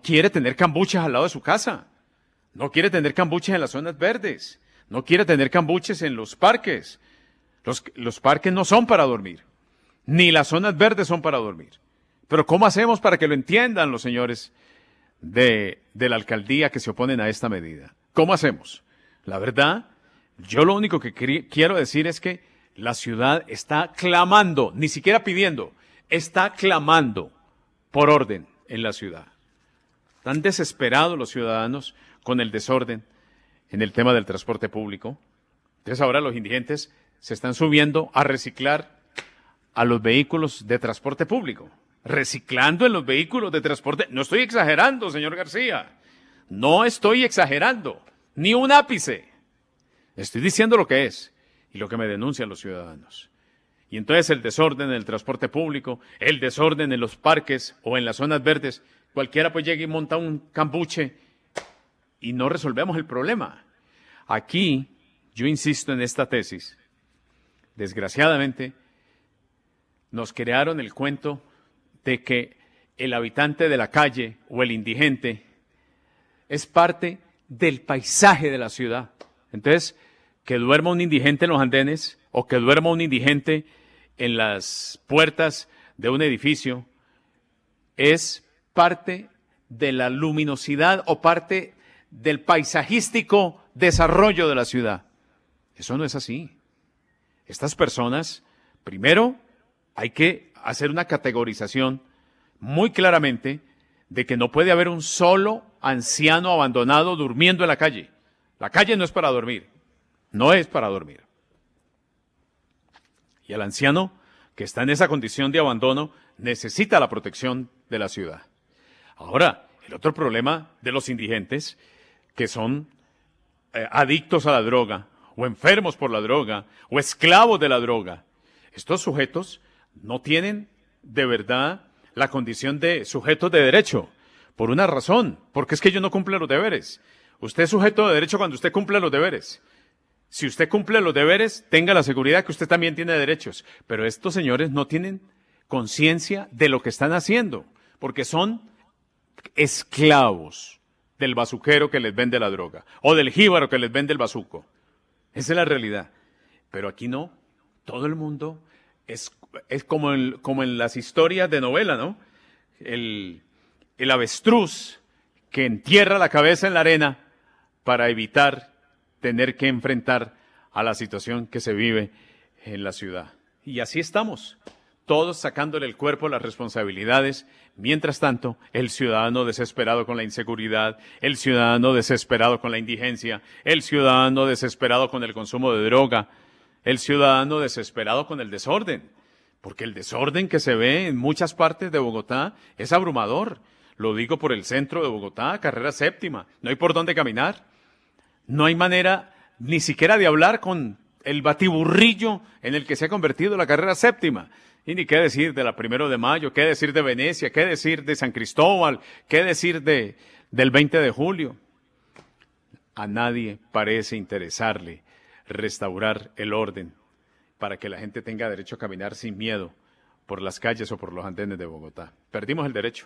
quiere tener cambuches al lado de su casa, no quiere tener cambuches en las zonas verdes, no quiere tener cambuches en los parques. Los parques no son para dormir, ni las zonas verdes son para dormir. Pero ¿cómo hacemos para que lo entiendan los señores de la alcaldía que se oponen a esta medida? ¿Cómo hacemos? La verdad, yo lo único que quiero decir es que la ciudad está clamando, ni siquiera pidiendo, está clamando por orden en la ciudad. Están desesperados los ciudadanos con el desorden en el tema del transporte público. Entonces ahora los indigentes se están subiendo a reciclar a los vehículos de transporte público. Reciclando en los vehículos de transporte. No estoy exagerando, señor García. No estoy exagerando. Ni un ápice. Estoy diciendo lo que es y lo que me denuncian los ciudadanos. Y entonces el desorden en el transporte público, el desorden en los parques o en las zonas verdes, cualquiera pues llega y monta un cambuche y no resolvemos el problema. Aquí, yo insisto en esta tesis, desgraciadamente, nos crearon el cuento de que el habitante de la calle o el indigente es parte del paisaje de la ciudad. Entonces, que duerma un indigente en los andenes o que duerma un indigente en las puertas de un edificio es parte de la luminosidad o parte del paisajístico desarrollo de la ciudad. Eso no es así. Estas personas, primero, hay que hacer una categorización muy claramente de que no puede haber un solo anciano abandonado durmiendo en la calle. La calle no es para dormir, no es para dormir. Y el anciano que está en esa condición de abandono necesita la protección de la ciudad. Ahora, el otro problema de los indigentes, que son adictos a la droga, o enfermos por la droga, o esclavos de la droga, estos sujetos no tienen de verdad la condición de sujetos de derecho, por una razón, porque es que ellos no cumplen los deberes. Usted es sujeto de derecho cuando usted cumple los deberes. Si usted cumple los deberes, tenga la seguridad que usted también tiene derechos. Pero estos señores no tienen conciencia de lo que están haciendo, porque son esclavos del bazuquero que les vende la droga, o del jíbaro que les vende el bazuco. Esa es la realidad. Pero aquí no, todo el mundo es como en las historias de novela, ¿no? El avestruz que entierra la cabeza en la arena para evitar tener que enfrentar a la situación que se vive en la ciudad. Y así estamos, todos sacándole el cuerpo a las responsabilidades. Mientras tanto, el ciudadano desesperado con la inseguridad, el ciudadano desesperado con la indigencia, el ciudadano desesperado con el consumo de droga, el ciudadano desesperado con el desorden. Porque el desorden que se ve en muchas partes de Bogotá es abrumador. Lo digo por el centro de Bogotá, carrera séptima. No hay por dónde caminar. No hay manera ni siquiera de hablar con el batiburrillo en el que se ha convertido la carrera séptima. Y ni qué decir de la 1 de Mayo, qué decir de Venecia, qué decir de San Cristóbal, qué decir del 20 de julio. A nadie parece interesarle restaurar el orden para que la gente tenga derecho a caminar sin miedo por las calles o por los andenes de Bogotá. Perdimos el derecho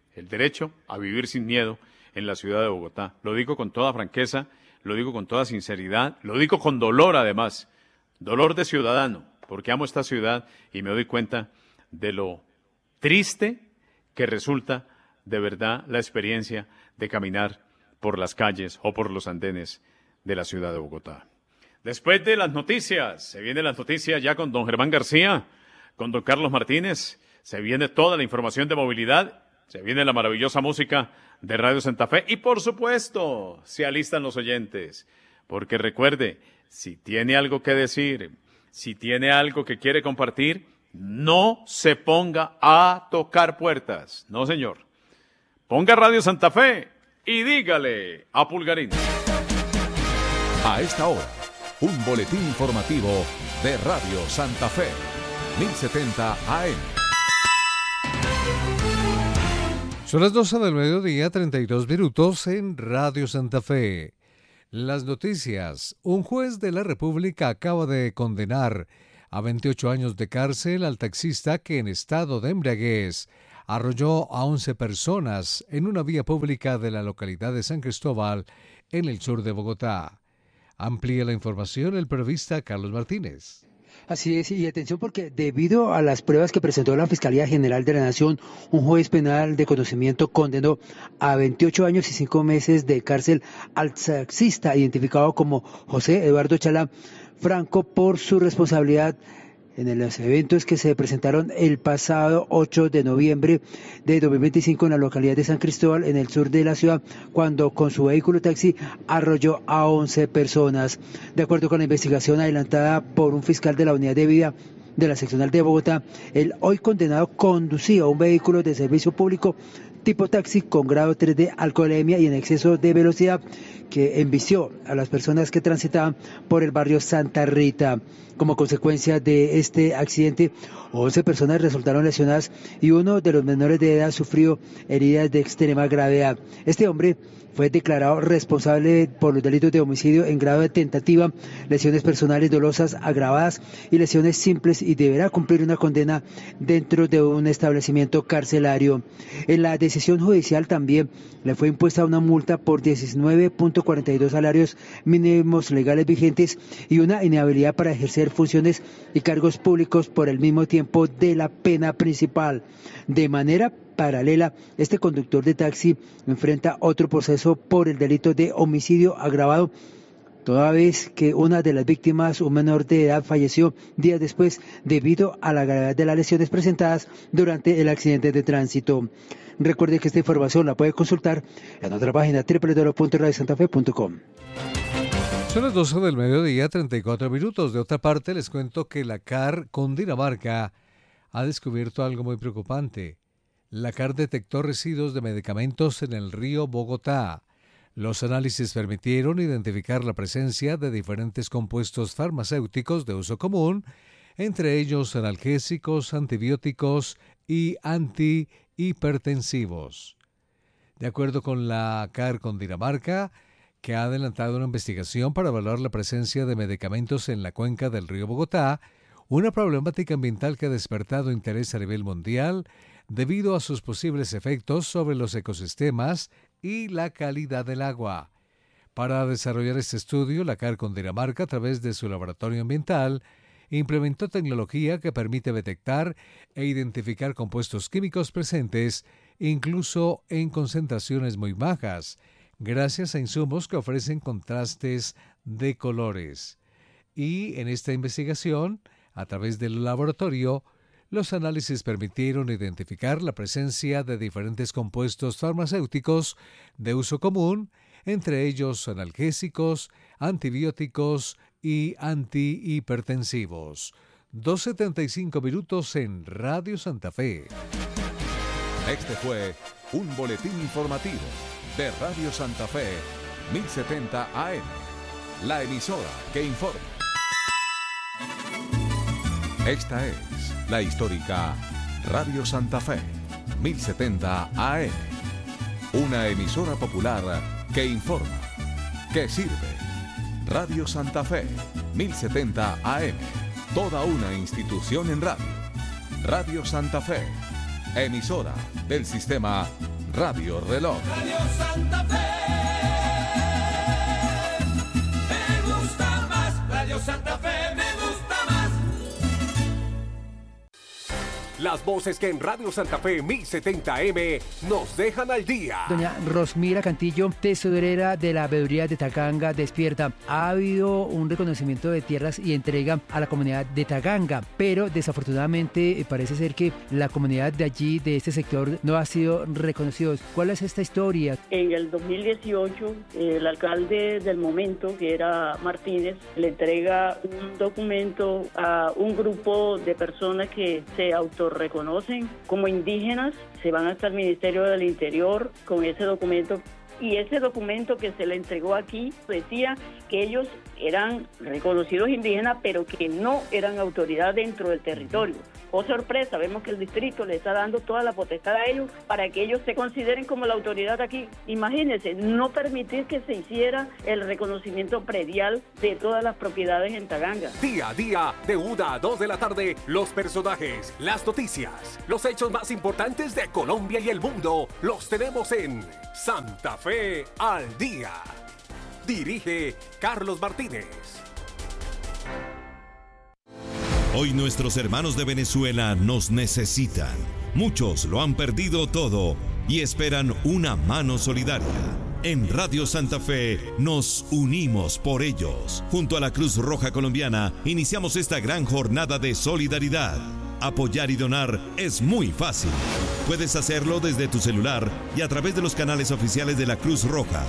a vivir sin miedo en la ciudad de Bogotá. Lo digo con toda franqueza, lo digo con toda sinceridad, lo digo con dolor además, dolor de ciudadano, porque amo esta ciudad y me doy cuenta de lo triste que resulta de verdad la experiencia de caminar por las calles o por los andenes de la ciudad de Bogotá. Después de las noticias, se vienen las noticias ya con don Germán García, con don Carlos Martínez, se viene toda la información de movilidad, se viene la maravillosa música de Radio Santa Fe y por supuesto se alistan los oyentes, porque recuerde, si tiene algo que decir, si tiene algo que quiere compartir, no se ponga a tocar puertas, no señor. Ponga Radio Santa Fe y dígale a Pulgarín. A esta hora, un boletín informativo de Radio Santa Fe, 1070 AM. Son las 12 del mediodía, 32 minutos en Radio Santa Fe. Las noticias. Un juez de la República acaba de condenar a 28 años de cárcel al taxista que en estado de embriaguez arrolló a 11 personas en una vía pública de la localidad de San Cristóbal, en el sur de Bogotá. Amplía la información el periodista Carlos Martínez. Así es, y atención porque debido a las pruebas que presentó la Fiscalía General de la Nación, un juez penal de conocimiento condenó a 28 años y 5 meses de cárcel al taxista identificado como José Eduardo Chalá Franco por su responsabilidad en los eventos que se presentaron el pasado 8 de noviembre de 2025 en la localidad de San Cristóbal, en el sur de la ciudad, cuando con su vehículo taxi arrolló a 11 personas. De acuerdo con la investigación adelantada por un fiscal de la Unidad de Vida de la Seccional de Bogotá, el hoy condenado conducía un vehículo de servicio público tipo taxi con grado 3 de alcoholemia y en exceso de velocidad, que embistió a las personas que transitaban por el barrio Santa Rita. Como consecuencia de este accidente, 11 personas resultaron lesionadas y uno de los menores de edad sufrió heridas de extrema gravedad. Este hombre fue declarado responsable por los delitos de homicidio en grado de tentativa, lesiones personales dolosas agravadas y lesiones simples, y deberá cumplir una condena dentro de un establecimiento carcelario. En la decisión judicial también le fue impuesta una multa por 19.42 salarios mínimos legales vigentes y una inhabilidad para ejercer funciones y cargos públicos por el mismo tiempo de la pena principal. De manera paralela, este conductor de taxi enfrenta otro proceso por el delito de homicidio agravado, toda vez que una de las víctimas, un menor de edad, falleció días después debido a la gravedad de las lesiones presentadas durante el accidente de tránsito. Recuerde que esta información la puede consultar en nuestra página www.radiosantafe.com. Son las 12 del mediodía, 34 minutos. De otra parte, les cuento que la CAR Cundinamarca ha descubierto algo muy preocupante. La CAR detectó residuos de medicamentos en el río Bogotá. Los análisis permitieron identificar la presencia de diferentes compuestos farmacéuticos de uso común, entre ellos analgésicos, antibióticos y antihipertensivos. De acuerdo con la CAR Cundinamarca, que ha adelantado una investigación para evaluar la presencia de medicamentos en la cuenca del río Bogotá, una problemática ambiental que ha despertado interés a nivel mundial debido a sus posibles efectos sobre los ecosistemas y la calidad del agua. Para desarrollar este estudio, la CAR Cundinamarca, a través de su laboratorio ambiental, implementó tecnología que permite detectar e identificar compuestos químicos presentes, incluso en concentraciones muy bajas, gracias a insumos que ofrecen contrastes de colores. Y en esta investigación, a través del laboratorio, los análisis permitieron identificar la presencia de diferentes compuestos farmacéuticos de uso común, entre ellos analgésicos, antibióticos y antihipertensivos. 2:75 minutos en Radio Santa Fe. Este fue un boletín informativo de Radio Santa Fe, 1070 AM, la emisora que informa. Esta es la histórica Radio Santa Fe, 1070 AM, una emisora popular que informa, que sirve. Radio Santa Fe, 1070 AM, toda una institución en radio. Radio Santa Fe, emisora del sistema Radio Reloj. Radio Santa Fe, me gusta más. Radio Santa Fe, me gusta más. Las voces que en Radio Santa Fe 1070M nos dejan al día. Doña Rosmira Cantillo, tesorera de la veeduría de Taganga, despierta. Ha habido un reconocimiento de tierras y entrega a la comunidad de Taganga, pero desafortunadamente parece ser que la comunidad de allí, de este sector, no ha sido reconocido. ¿Cuál es esta historia? En el 2018, el alcalde del momento, que era Martínez, le entrega un documento a un grupo de personas que se autorreconocen como indígenas, se van hasta el Ministerio del Interior con ese documento y ese documento que se le entregó aquí decía que ellos eran reconocidos indígenas, pero que no eran autoridad dentro del territorio. Oh sorpresa, vemos que el distrito le está dando toda la potestad a ellos para que ellos se consideren como la autoridad aquí. Imagínense, no permitir que se hiciera el reconocimiento predial de todas las propiedades en Taganga. Día a día, de 1 a 2 de la tarde, los personajes, las noticias, los hechos más importantes de Colombia y el mundo, los tenemos en Santa Fe al Día. Dirige Carlos Martínez. Hoy nuestros hermanos de Venezuela nos necesitan. Muchos lo han perdido todo y esperan una mano solidaria. En Radio Santa Fe nos unimos por ellos. Junto a la Cruz Roja Colombiana iniciamos esta gran jornada de solidaridad. Apoyar y donar es muy fácil. Puedes hacerlo desde tu celular y a través de los canales oficiales de la Cruz Roja,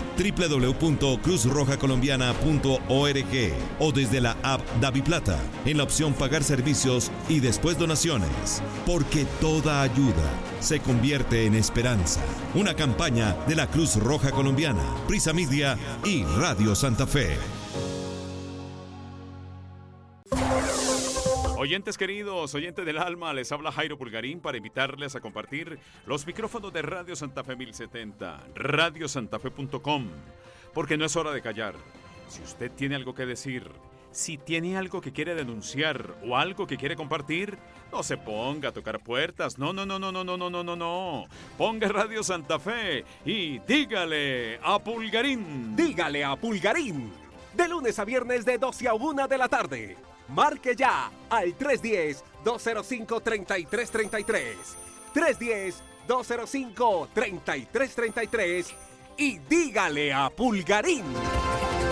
www.cruzrojacolombiana.org o desde la app DaviPlata, en la opción Pagar Servicios y después Donaciones. Porque toda ayuda se convierte en esperanza. Una campaña de la Cruz Roja Colombiana, Prisa Media y Radio Santa Fe. Oyentes queridos, oyentes del alma, les habla Jairo Pulgarín para invitarles a compartir los micrófonos de Radio Santa Fe 1070, radiosantafe.com, porque no es hora de callar. Si usted tiene algo que decir, si tiene algo que quiere denunciar o algo que quiere compartir, no se ponga a tocar puertas, no. Ponga Radio Santa Fe y dígale a Pulgarín. Dígale a Pulgarín, de lunes a viernes de 12 a 1 de la tarde. Marque ya al 310-205-3333. 310-205-3333 y dígale a Pulgarín.